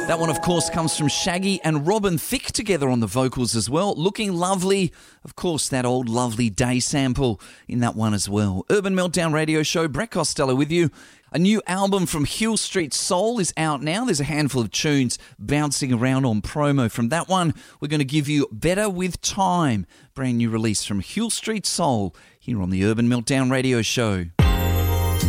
That one, of course, comes from Shaggy and Robin Thicke together on the vocals as well. Looking Lovely. Of course, that old Lovely Day sample in that one as well. Urban Meltdown Radio Show, Brett Costello with you. A new album from Hill Street Soul is out now. There's a handful of tunes bouncing around on promo. From that one, we're going to give you Better With Time. Brand new release from Hill Street Soul here on the Urban Meltdown Radio Show.